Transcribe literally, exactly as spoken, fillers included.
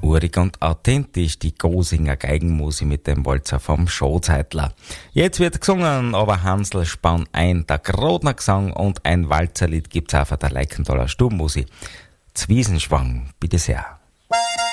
urig und authentisch, die Gosinger Geigenmusik mit dem Walzer vom Schozeitler. Jetzt wird gesungen, aber Hansl spann ein, der Grodner Gesang und ein Walzerlied gibt's auch von der Leikenthaler Stubenmusik. Zwiesenschwang, bitte sehr.